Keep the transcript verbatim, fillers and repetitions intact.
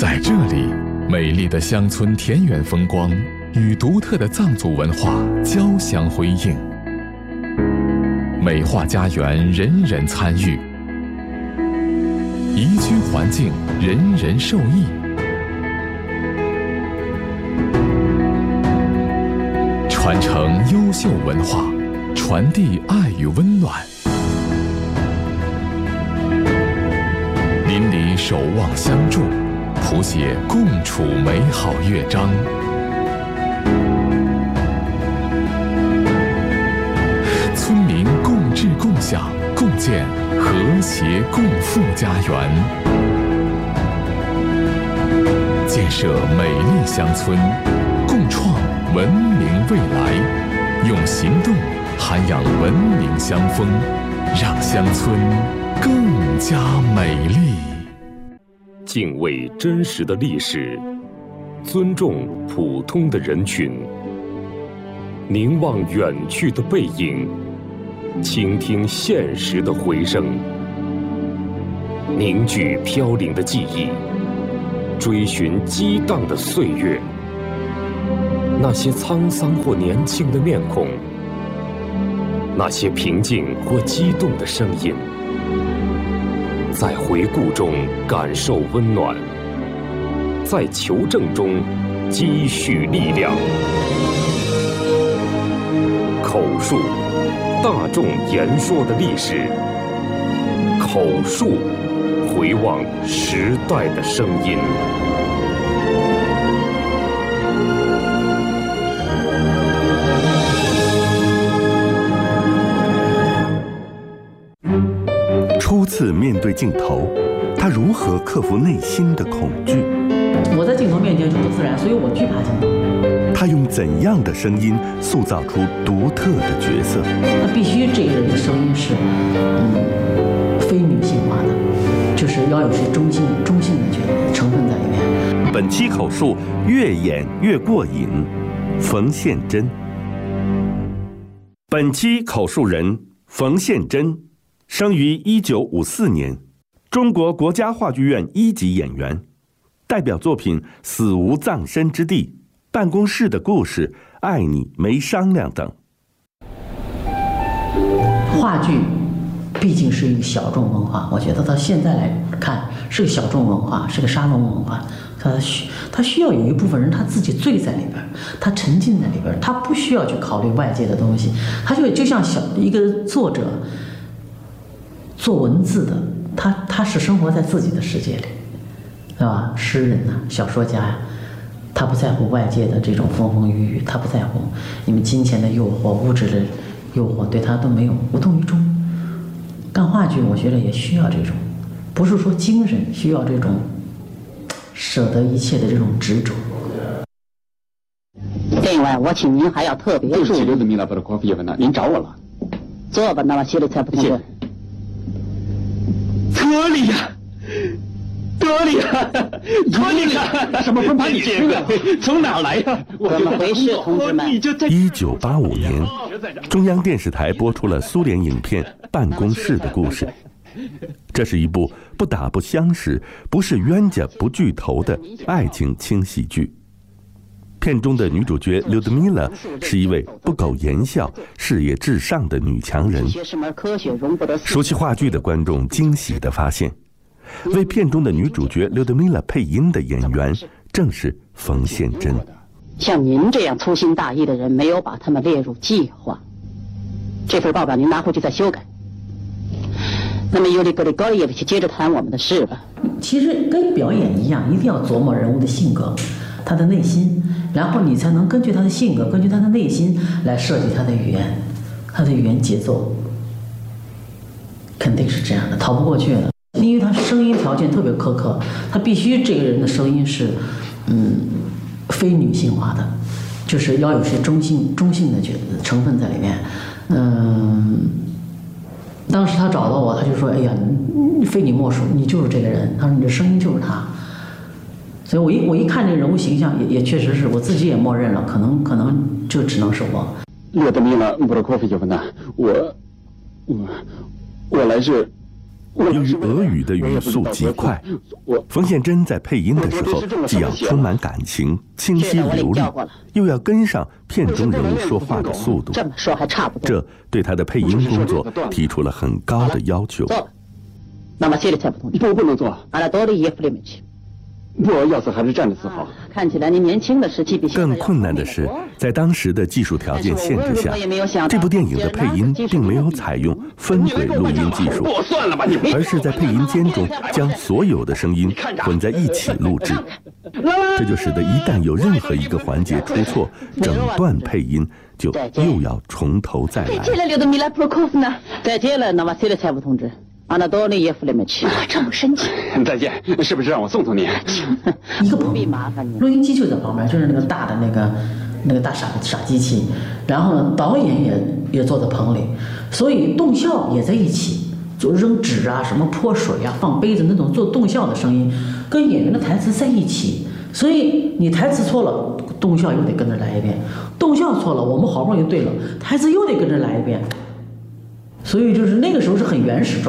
在这里，美丽的乡村田园风光与独特的藏族文化交相辉映，美化家园，人人参与，宜居环境，人人受益。传承优秀文化，传递爱与温暖。邻里守望相助，谱写共处美好乐章。村民共治共享，共建和谐共富家园，建设美丽乡村，共创文明未来，用行动涵养文明乡风，让乡村更加美丽。 敬畏真实的历史，尊重普通的人群，凝望远去的背影，倾听现实的回声，凝聚飘零的记忆，追寻激荡的岁月。那些沧桑或年轻的面孔，那些平静或激动的声音，在回顾中感受温暖，在求证中积蓄力量。口述，大众言说的历史；口述，回望时代的声音。 初次面对镜头，他如何克服内心的恐惧？ 我在镜头面前就不自然，所以我惧怕镜头。 他用怎样的声音塑造出独特的角色？ 他必须这个人的声音是，嗯，非女性化的，就是要有些中性、中性的成分在里面。 本期口述越演越过瘾，冯宪珍。本期口述人冯宪珍。生于一九五四年，中国国家话剧院一级演员，代表作品《死无葬身之地》、《办公室的故事》、《爱你没商量》等。 话剧毕竟是一个小众文化，我觉得到现在来看是个小众文化，是个沙龙文化。它需它需要有一部分人他自己醉在里边，他沉浸在里边，他不需要去考虑外界的东西，他就就像小一个作者。做文字的，他他是生活在自己的世界里，对吧？诗人呐、啊，小说家呀、啊，他不在乎外界的这种风风雨雨，他不在乎你们金钱的诱惑、物质的诱惑，对他都没有无动于衷。干话剧，我觉得也需要这种，不是说精神需要这种舍得一切的这种执着。 另外，我请您还要特别注意。 对不起，刘德明老板的咖啡叶问了，您找我了。 坐吧，那么写的才不同。 得力呀，得力呀，得力呀！什么分派你这个？从哪来呀？ 怎么回事，同志们？ 一九八五年，中央电视台播出了苏联影片《办公室的故事》，这是一部不打不相识、不是冤家不聚头的爱情轻喜剧。片中的女主角刘德米拉是一位不苟言笑、事业至上的女强人。熟悉话剧的观众惊喜地发现，为片中的女主角刘德米拉配音的演员正是冯宪珍。 像您这样粗心大意的人，没有把他们列入计划。这份报表您拿回去再修改。那么尤里格里高利耶维奇，接着谈我们的事吧。 其实跟表演一样，一定要琢磨人物的性格，他的内心，然后你才能根据他的性格，根据他的内心来设计他的语言，他的语言节奏，肯定是这样的，逃不过去的。因为他声音条件特别苛刻，他必须这个人的声音是，嗯，非女性化的，就是要有些中性、中性的成分在里面。嗯，当时他找到我，他就说：“哎呀，非你莫属，你就是这个人。”他说：“你的声音就是他。”所以我一我一看这个人物形象也，也也确实是我自己也默认了，可能可能这只能是我。 Людмила Бракофьевна，我我我来自由于俄语的语速极快，冯宪珍在配音的时候既要充满感情、清晰流利，又要跟上片中人物说话的速度。 这么说还差不多。 这对他的配音工作提出了很高的要求。 做吧。那么谢列采夫同志， 不，不能做。 阿拉多利耶夫列米奇。 我要死还是站着死好。 看起来您年轻的时期比现在更困难的是，在当时的技术条件限制下，这部电影的配音并没有采用分轨录音技术，而是在配音间中将所有的声音混在一起录制。这就使得一旦有任何一个环节出错，整段配音就又要从头再来。 再见了，柳德米拉普罗科夫呢？再见了，那么谢列采夫同志。阿纳多利耶夫列米奇，这么深情。 再见，是不是让我送送您？ 一个棚，录音机就在旁边，就是那个大的那个那个大傻傻机器，然后呢，导演也也坐在棚里，所以动效也在一起，就扔纸啊、什么泼水啊、放杯子那种做动效的声音，跟演员的台词在一起。所以你台词错了，动效又得跟着来一遍；动效错了，我们好不容易对了，台词又得跟着来一遍。所以就是那个时候是很原始状。